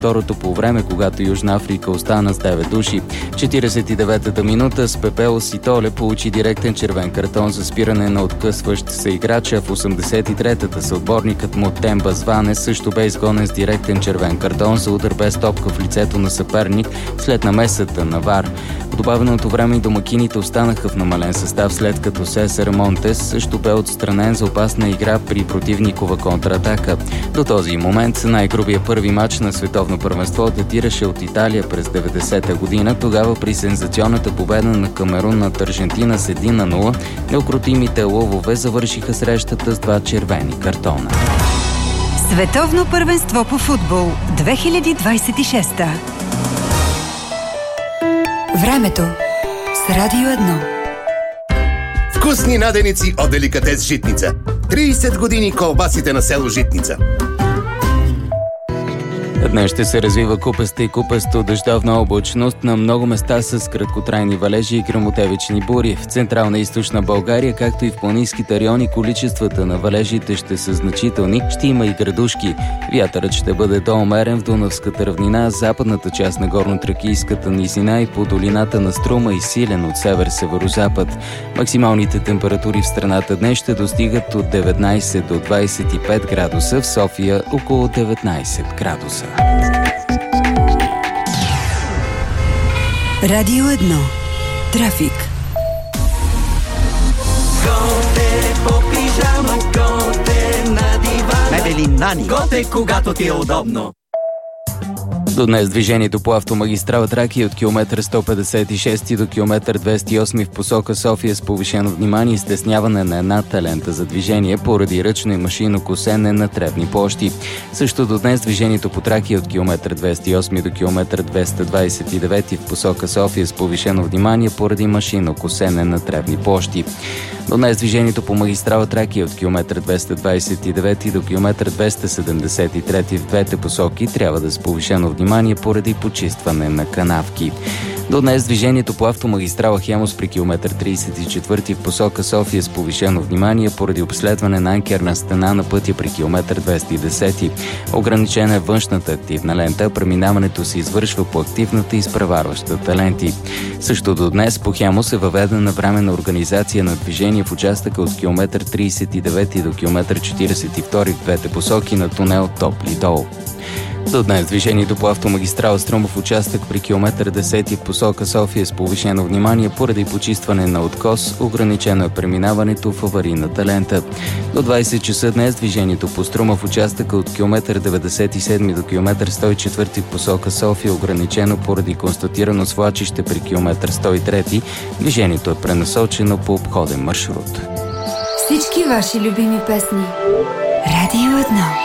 второто по време, когато Южна Африка остана с 9 души. В 49-та минута с Пепело Ситоле получи директен червен картон за спиране на откъсващ се играча. В 83-та съотборникът му Темба Зване също бе изгонен с директен червен картон за удар без топка в лицето на съперник след намесата на ВАР. В добавеното време и домакините останаха в намален състав, след като Сесар Монтес също бе отстранен за опасна игра при противникова контратака. До този момент най-грубия първи мач на световно първенство датираше от Италия през 90-та година. Тогава при сензационната победа на Камерун над Аржентина с 1-0, неукротимите лъвове завършиха срещата с 2 червени картона. Световно първенство по футбол 2026. Времето с Радио 1. Вкусни наденици от Деликатес Житница. 30 години колбасите на село Житница. Днес ще се развива купеста и купесто дъждовна облачност на много места с краткотрайни валежи и гръмотевични бури. В Централна и Източна България, както и в планинските райони, количествата на валежите ще са значителни. Ще има и градушки. Вятърът ще бъде доумерен в Дунавската равнина, западната част на горно-тракийската низина и по долината на Струма и силен от север-северозапад. Максималните температури в страната днес ще достигат от 19 до 25 градуса, в София около 19 градуса. Радио 1. Трафик. Готе по пижама, готе на дивана. Мебели Нани. Готе, когато ти е удобно. До днес движението по автомагистрала Тракия от километър 156 до километър 208 в посока София с повишено внимание и стесняване на едната лента за движение поради ръчно и машинно косене на тревни площи. Също до днес движението по Тракия от километър 208 до километър 229 в посока София с повишено внимание поради машинно косене на тревни площи. До днес движението по магистрала Тракия от километър 229 до километър 273 в двете посоки трябва да с повишено внимание поради почистване на канавки. До днес движението по автомагистрала Хемус при километър 34 в посока София с повишено внимание поради обследване на анкерна стена на пътя при километър 210. Ограничена е външната активна лента, преминаването се извършва по активната и изпреварващата ленти. Също до днес по Хемус е въведена временна организация на движение в участъка от километър 39 до километър 42 в двете посоки на тунел Топли дол. До днес движението по автомагистрала Струма в участък при километър 10 в посока София с повишено внимание поради почистване на откос, ограничено е преминаването в аварийната лента. До 20 часа днес движението по Струма в участъка от километър 97 до километър 104 в посока София ограничено поради констатирано свлачище при километър 103. Движението е пренасочено по обходен маршрут. Всички ваши любими песни. Радио 1.